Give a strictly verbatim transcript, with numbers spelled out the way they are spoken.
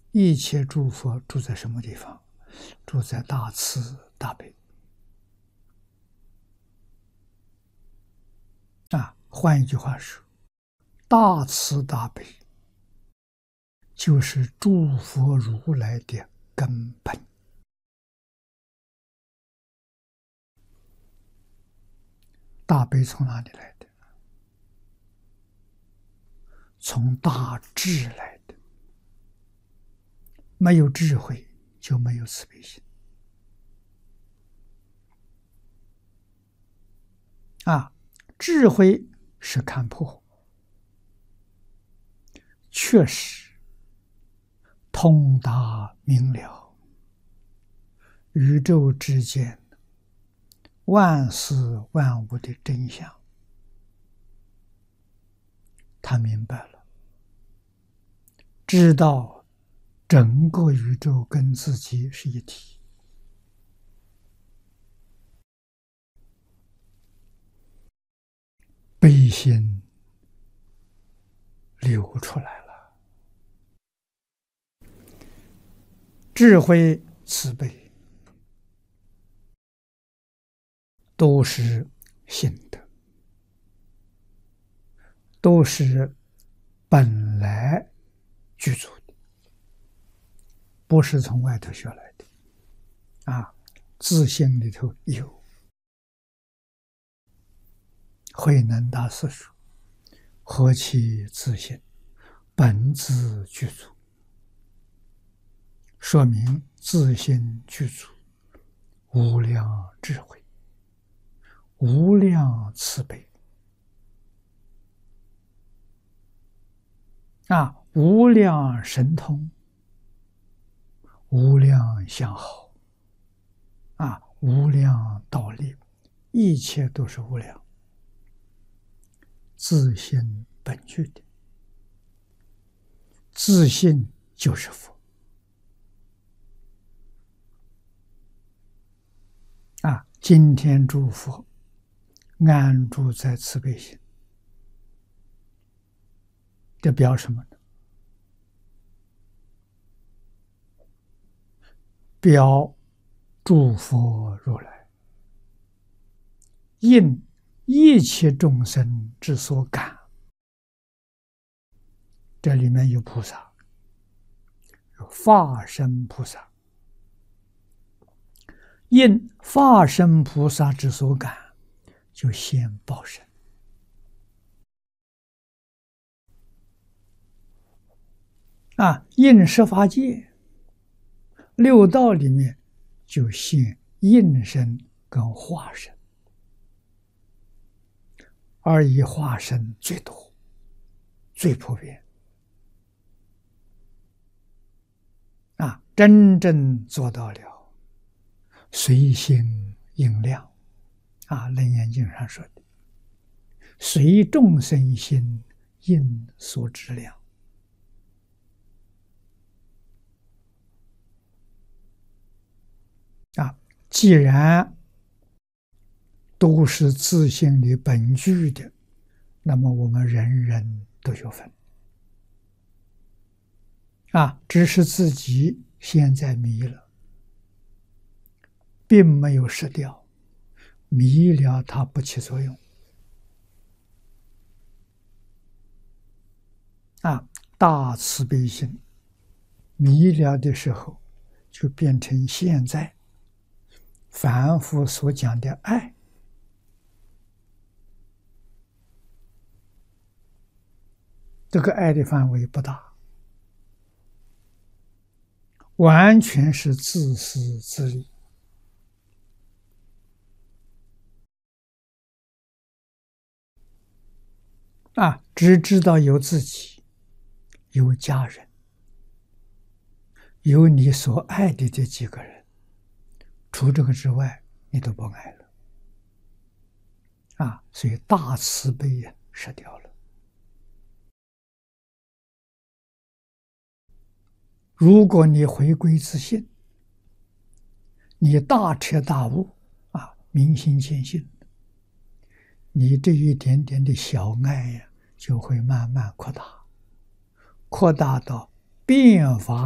一切诸佛住在什么地方？住在大慈大悲。啊，换一句话说，大慈大悲就是诸佛如来的根本。大悲从哪里来的？从大智来的。没有智慧就没有慈悲心。啊，智慧是看破，确实通达明了宇宙之间万事万物的真相，他明白了，知道整个宇宙跟自己是一体。悲心流出来了，智慧慈悲都是心德，都是本来具足的，不是从外头学来的。啊，自性里头有。慧能大师说：“何其自性，本自具足。”说明自性具足，无量智慧，无量慈悲，啊，无量神通，无量相好，啊，无量道力，一切都是无量。自性本具的，自性就是佛。啊，今天诸佛安住在慈悲心，这表什么呢？表诸佛如来应一切众生之所感。这里面有菩萨，有化身菩萨，应化身菩萨之所感，就现报身。啊，应十法界六道里面就现应身跟化身，而以化身最多，最普遍。啊，真正做到了随心应量。啊，《楞严经》上说的，随众生心应所知量。啊，既然都是自性里本具的，那么我们人人都有份。啊，只是自己现在迷了，并没有失掉，迷了它不起作用。啊，大慈悲心迷了的时候，就变成现在凡夫所讲的爱。这个爱的范围不大，完全是自私自利。啊，只知道有自己，有家人，有你所爱的这几个人，除这个之外，你都不爱了。啊，所以大慈悲呀，失掉了。如果你回归自性，你大彻大悟，啊，明心见性，你这一点点的小爱呀，就会慢慢扩大，扩大到变法